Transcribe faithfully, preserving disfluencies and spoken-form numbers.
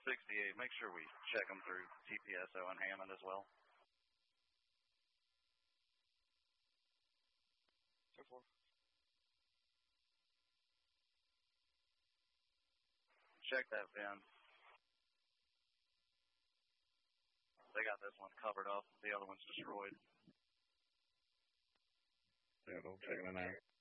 sixty-eight, make sure we check them through T P S O and Hammond as well. So far. Check that bin. They got this one covered up. The other one's destroyed. Yeah, don't check it in there.